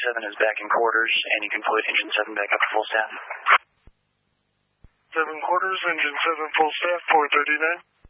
7 is back in quarters, and you can put engine 7 back up to full staff. 7 quarters, engine 7 full staff, 439.